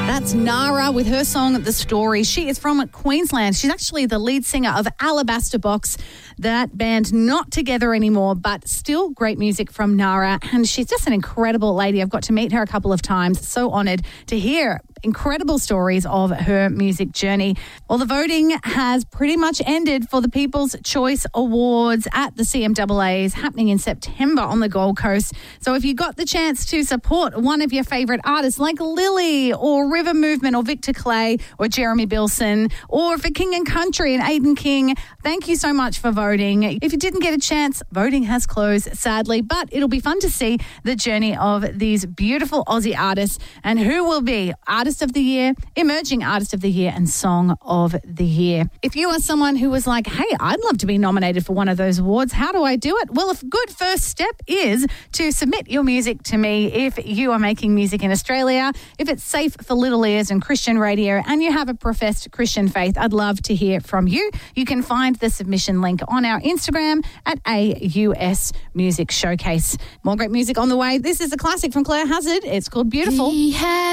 That's Nara with her song The Story. She is from Queensland. She's actually the lead singer of Alabaster Box. That band not together anymore, but still great music from Nara. And she's just an incredible lady. I've got to meet her a couple of times. So honoured to hear incredible stories of her music journey. Well, the voting has pretty much ended for the People's Choice Awards at the CMAAs happening in September on the Gold Coast. So if you got the chance to support one of your favourite artists like Lily or River Movement or Victor Clay or Jeremy Bilson, or for King and Country and Aidan King, thank you so much for voting. If you didn't get a chance, voting has closed, sadly, but it'll be fun to see the journey of these beautiful Aussie artists and who will be Artist of the Year, Emerging Artist of the Year and Song of the Year. If you are someone who was like, hey, I'd love to be nominated for one of those awards, how do I do it? Well, a good first step is to submit your music to me if you are making music in Australia, if it's safe for little ears and Christian radio, and you have a professed Christian faith. I'd love to hear from you. You can find the submission link on our Instagram at AUS Music Showcase. More great music on the way. This is a classic from Claire Hazard. It's called Beautiful.